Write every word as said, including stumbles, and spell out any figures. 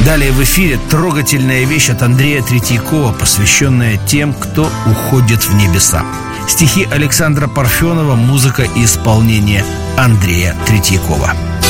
Далее в эфире трогательная вещь от Андрея Третьякова, посвященная тем, кто уходит в небеса. Стихи Александра Парфенова, музыка и исполнение Андрея Третьякова.